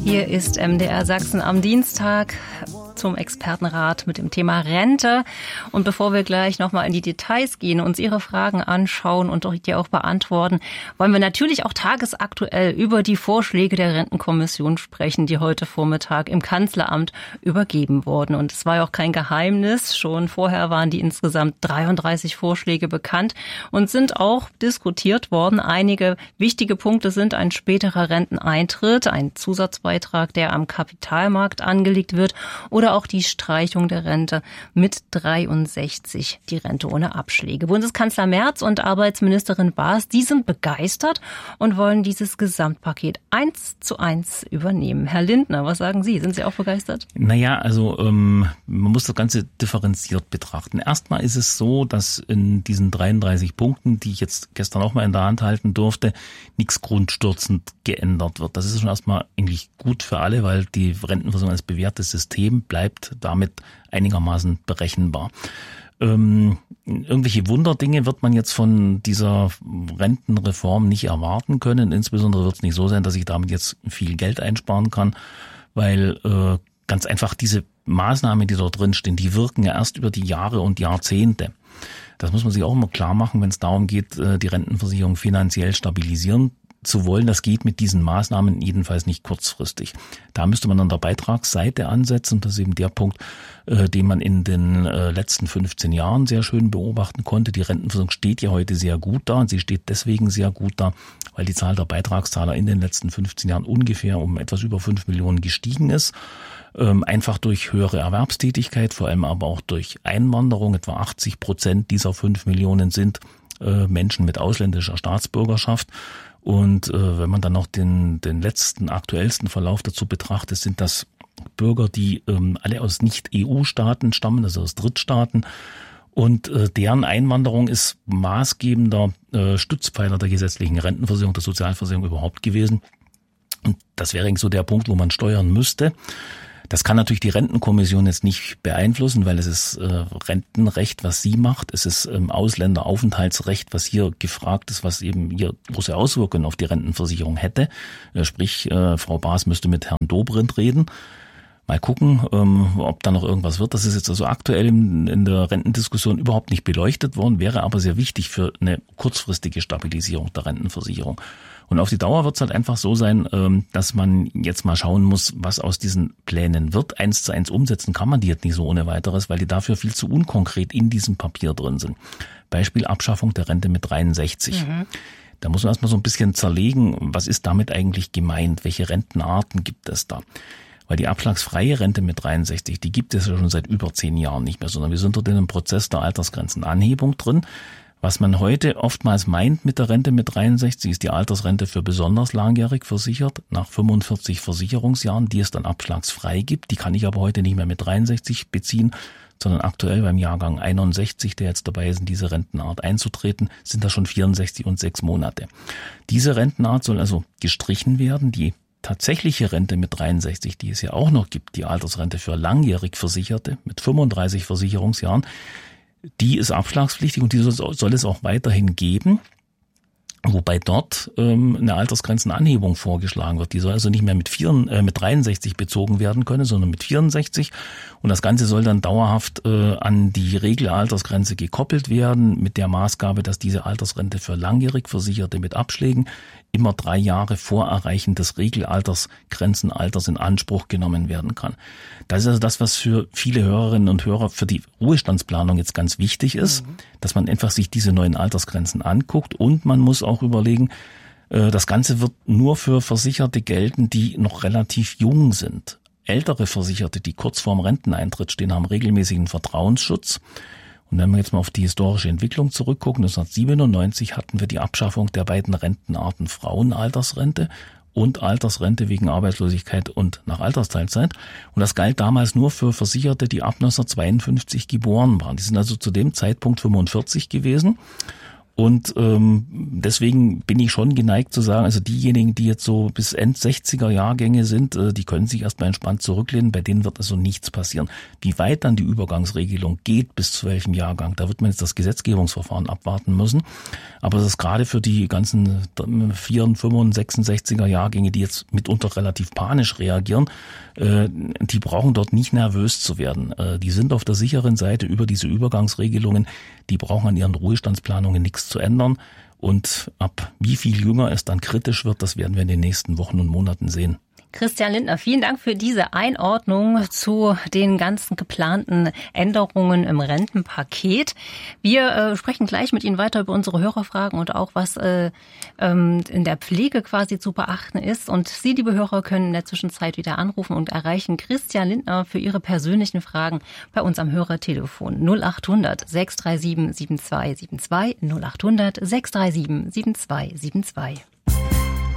Hier ist MDR Sachsen am Dienstag zum Expertenrat mit dem Thema Rente. Und bevor wir gleich nochmal in die Details gehen, uns Ihre Fragen anschauen und die auch beantworten, wollen wir natürlich auch tagesaktuell über die Vorschläge der Rentenkommission sprechen, die heute Vormittag im Kanzleramt übergeben wurden. Und es war ja auch kein Geheimnis. Schon vorher waren die insgesamt 33 Vorschläge bekannt und sind auch diskutiert worden. Einige wichtige Punkte sind ein späterer Renteneintritt, ein Zusatzbeitrag, der am Kapitalmarkt angelegt wird, oder auch die Streichung der Rente mit 63, die Rente ohne Abschläge. Bundeskanzler Merz und Arbeitsministerin Baas, die sind begeistert und wollen dieses Gesamtpaket 1:1 übernehmen. Herr Lindner, was sagen Sie? Sind Sie auch begeistert? Naja, also man muss das Ganze differenziert betrachten. Erstmal ist es so, dass in diesen 33 Punkten, die ich jetzt gestern auch mal in der Hand halten durfte, nichts grundstürzend geändert wird. Das ist schon erstmal eigentlich gut für alle, weil die Rentenversicherung als bewährtes System bleibt damit einigermaßen berechenbar. Irgendwelche Wunderdinge wird man jetzt von dieser Rentenreform nicht erwarten können. Insbesondere wird es nicht so sein, dass ich damit jetzt viel Geld einsparen kann, weil ganz einfach diese Maßnahmen, die dort drin stehen, die wirken ja erst über die Jahre und Jahrzehnte. Das muss man sich auch immer klar machen, wenn es darum geht, die Rentenversicherung finanziell stabilisieren zu wollen. Das geht mit diesen Maßnahmen jedenfalls nicht kurzfristig. Da müsste man an der Beitragsseite ansetzen. Das ist eben der Punkt, den man in den letzten 15 Jahren sehr schön beobachten konnte. Die Rentenversicherung steht ja heute sehr gut da und sie steht deswegen sehr gut da, weil die Zahl der Beitragszahler in den letzten 15 Jahren ungefähr um etwas über 5 Millionen gestiegen ist. Einfach durch höhere Erwerbstätigkeit, vor allem aber auch durch Einwanderung. Etwa 80% dieser 5 Millionen sind Menschen mit ausländischer Staatsbürgerschaft. Und wenn man dann noch den letzten, aktuellsten Verlauf dazu betrachtet, sind das Bürger, die alle aus Nicht-EU-Staaten stammen, also aus Drittstaaten. Und deren Einwanderung ist maßgebender Stützpfeiler der gesetzlichen Rentenversicherung, der Sozialversicherung überhaupt gewesen. Und das wäre so der Punkt, wo man steuern müsste. Das kann natürlich die Rentenkommission jetzt nicht beeinflussen, weil es ist Rentenrecht, was sie macht. Es ist Ausländeraufenthaltsrecht, was hier gefragt ist, was eben hier große Auswirkungen auf die Rentenversicherung hätte. Sprich, Frau Baas müsste mit Herrn Dobrindt reden. Mal gucken, ob da noch irgendwas wird. Das ist jetzt also aktuell in der Rentendiskussion überhaupt nicht beleuchtet worden, wäre aber sehr wichtig für eine kurzfristige Stabilisierung der Rentenversicherung. Und auf die Dauer wird es halt einfach so sein, dass man jetzt mal schauen muss, was aus diesen Plänen wird. 1:1 umsetzen kann man die jetzt nicht so ohne weiteres, weil die dafür viel zu unkonkret in diesem Papier drin sind. Beispiel Abschaffung der Rente mit 63. Da muss man erstmal so ein bisschen zerlegen, was ist damit eigentlich gemeint? Welche Rentenarten gibt es da? Weil die abschlagsfreie Rente mit 63, die gibt es ja schon seit über 10 Jahren nicht mehr, sondern wir sind dort in einem Prozess der Altersgrenzenanhebung drin. Was man heute oftmals meint mit der Rente mit 63, ist die Altersrente für besonders langjährig versichert, nach 45 Versicherungsjahren, die es dann abschlagsfrei gibt. Die kann ich aber heute nicht mehr mit 63 beziehen, sondern aktuell beim Jahrgang 61, der jetzt dabei ist, in diese Rentenart einzutreten, sind das schon 64 und 6 Monate. Diese Rentenart soll also gestrichen werden. Die tatsächliche Rente mit 63, die es ja auch noch gibt, die Altersrente für langjährig Versicherte mit 35 Versicherungsjahren, die ist abschlagspflichtig und die soll es auch weiterhin geben, wobei dort eine Altersgrenzenanhebung vorgeschlagen wird. Die soll also nicht mehr mit 63 bezogen werden können, sondern mit 64 und das Ganze soll dann dauerhaft an die Regelaltersgrenze gekoppelt werden mit der Maßgabe, dass diese Altersrente für langjährig Versicherte mit Abschlägen immer 3 Jahre vor Erreichen des Regelalters in Anspruch genommen werden kann. Das ist also das, was für viele Hörerinnen und Hörer für die Ruhestandsplanung jetzt ganz wichtig ist, dass man einfach sich diese neuen Altersgrenzen anguckt und man muss auch überlegen, das Ganze wird nur für Versicherte gelten, die noch relativ jung sind. Ältere Versicherte, die kurz vorm Renteneintritt stehen, haben regelmäßigen Vertrauensschutz. Und wenn wir jetzt mal auf die historische Entwicklung zurückgucken, 1997 hatten wir die Abschaffung der beiden Rentenarten Frauenaltersrente und Altersrente wegen Arbeitslosigkeit und nach Altersteilzeit. Und das galt damals nur für Versicherte, die ab 1952 geboren waren. Die sind also zu dem Zeitpunkt 45 gewesen. Und deswegen bin ich schon geneigt zu sagen, also diejenigen, die jetzt so bis End-60er Jahrgänge sind, die können sich erstmal entspannt zurücklehnen, bei denen wird also nichts passieren. Wie weit dann die Übergangsregelung geht bis zu welchem Jahrgang, da wird man jetzt das Gesetzgebungsverfahren abwarten müssen. Aber das ist gerade für die ganzen 64, 65er Jahrgänge, die jetzt mitunter relativ panisch reagieren, die brauchen dort nicht nervös zu werden. Die sind auf der sicheren Seite über diese Übergangsregelungen, die brauchen an ihren Ruhestandsplanungen nichts zu ändern. Und ab wie viel jünger es dann kritisch wird, das werden wir in den nächsten Wochen und Monaten sehen. Christian Lindner, vielen Dank für diese Einordnung zu den ganzen geplanten Änderungen im Rentenpaket. Wir sprechen gleich mit Ihnen weiter über unsere Hörerfragen und auch, was in der Pflege quasi zu beachten ist. Und Sie, liebe Hörer, können in der Zwischenzeit wieder anrufen und erreichen Christian Lindner für Ihre persönlichen Fragen bei uns am Hörertelefon 0800 637 7272 0800 637 7272.